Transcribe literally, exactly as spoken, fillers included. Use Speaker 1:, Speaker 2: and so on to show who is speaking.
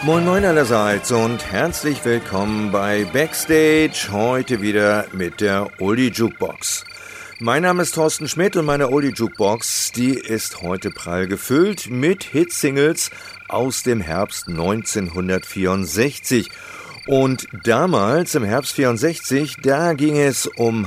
Speaker 1: Moin Moin allerseits und herzlich willkommen bei Backstage, heute wieder mit der Oldie Jukebox. Mein Name ist Thorsten Schmidt und meine Oldie Jukebox, die ist heute prall gefüllt mit Hitsingles aus dem Herbst neunzehnhundertvierundsechzig. Und damals, im Herbst vierundsechzig, da ging es um